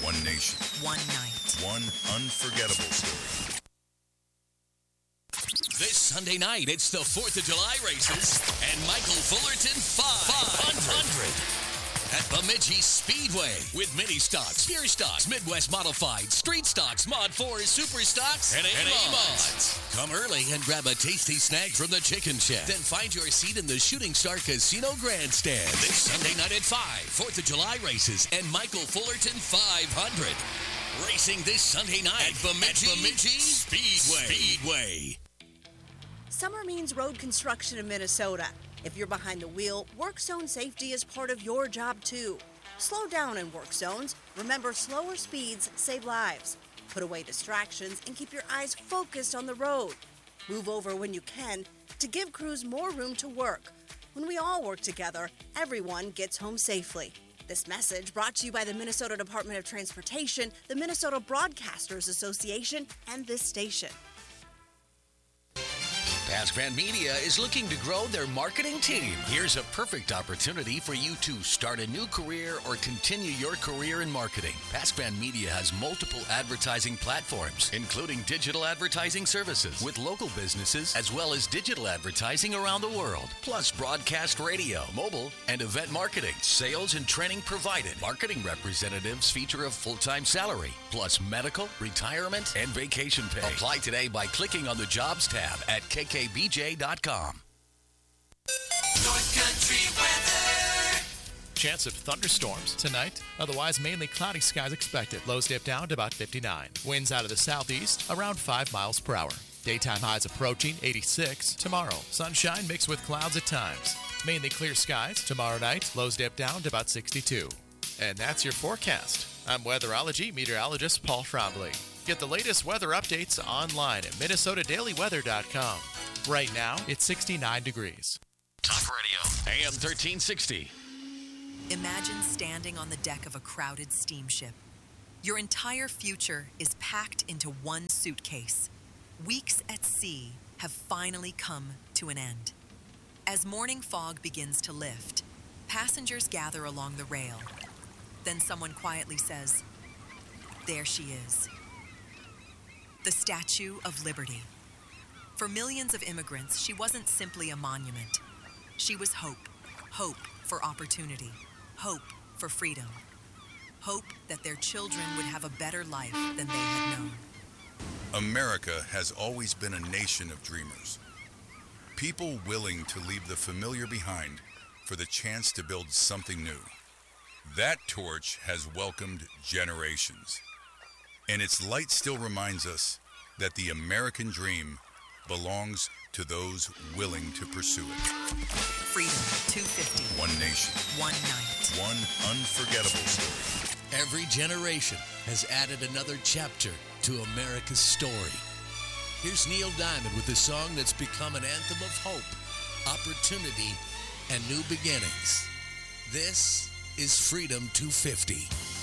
One nation. One night. One unforgettable story. This Sunday night, it's the 4th of July races and Michael Fullerton 500 at Bemidji Speedway with mini stocks, pure stocks, Midwest modified, street stocks, Mod 4s, super stocks, and A-Mods. Come early and grab a tasty snack from the Chicken Shack. Then find your seat in the Shooting Star Casino Grandstand. This Sunday night at 5, 4th of July races and Michael Fullerton 500. Racing this Sunday night at Bemidji Speedway. Summer means road construction in Minnesota. If you're behind the wheel, work zone safety is part of your job too. Slow down in work zones. Remember, slower speeds save lives. Put away distractions and keep your eyes focused on the road. Move over when you can to give crews more room to work. When we all work together, everyone gets home safely. This message brought to you by the Minnesota Department of Transportation, the Minnesota Broadcasters Association, and this station. Pascran Media is looking to grow their marketing team. Here's a perfect opportunity for you to start a new career or continue your career in marketing. Pascran Media has multiple advertising platforms, including digital advertising services with local businesses, as well as digital advertising around the world, plus broadcast radio, mobile, and event marketing. Sales and training provided. Marketing representatives feature a full-time salary, plus medical, retirement, and vacation pay. Apply today by clicking on the Jobs tab at KKBJ.com. North Country weather. Chance of thunderstorms tonight. Otherwise, mainly cloudy skies expected. Lows dip down to about 59. Winds out of the southeast around 5 miles per hour. Daytime highs approaching 86. Tomorrow, sunshine mixed with clouds at times. Mainly clear skies. Tomorrow night, lows dip down to about 62. And that's your forecast. I'm weatherology meteorologist Paul Trombley. Get the latest weather updates online at MinnesotaDailyWeather.com. Right now, it's 69 degrees. Talk Radio, AM 1360. Imagine standing on the deck of a crowded steamship. Your entire future is packed into one suitcase. Weeks at sea have finally come to an end. As morning fog begins to lift, passengers gather along the rail. Then someone quietly says, "There she is." The Statue of Liberty. For millions of immigrants, she wasn't simply a monument. She was hope. Hope for opportunity. Hope for freedom. Hope that their children would have a better life than they had known. America has always been a nation of dreamers. People willing to leave the familiar behind for the chance to build something new. That torch has welcomed generations. And its light still reminds us that the American dream belongs to those willing to pursue it. Freedom 250. One nation. One night. One unforgettable story. Every generation has added another chapter to America's story. Here's Neil Diamond with a song that's become an anthem of hope, opportunity, and new beginnings. This is Freedom 250.